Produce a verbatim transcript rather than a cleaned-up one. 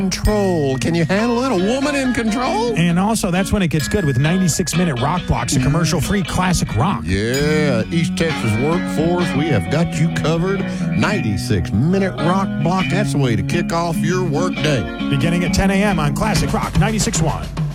control. Can you handle it? A woman in control? And also, that's when it gets good with ninety-six minute rock blocks, a commercial-free classic rock. Yeah, East Texas Workforce, we have got you covered. ninety-six minute rock block, that's the way to kick off your work day. Beginning at ten a.m. on Classic Rock ninety-six point one.